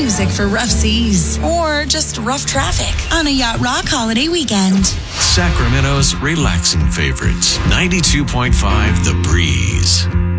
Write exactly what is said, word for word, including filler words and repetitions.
music for rough seas or just rough traffic on a Yacht Rock holiday weekend. Sacramento's relaxing favorites. ninety-two point five The Breeze.